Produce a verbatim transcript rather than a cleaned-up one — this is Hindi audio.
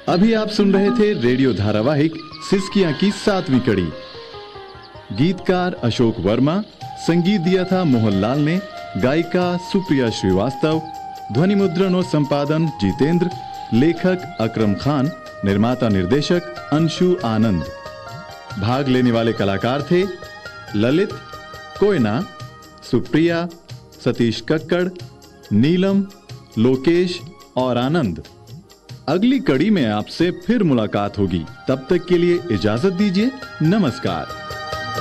अभी आप सुन रहे थे रेडियो धारावाहिक सिसकियां की सातवीं कड़ी। गीतकार अशोक वर्मा, संगीत दिया था मोहनलाल ने, गायिका सुप्रिया श्रीवास्तव, ध्वनि मुद्रण और संपादन जितेंद्र, लेखक अकरम खान, निर्माता निर्देशक अंशु आनंद। भाग लेने वाले कलाकार थे ललित, कोयना, सुप्रिया, सतीश कक्कड़, नीलम, लोकेश और आनंद। अगली कड़ी में आपसे फिर मुलाकात होगी। तब तक के लिए इजाजत दीजिए। नमस्कार।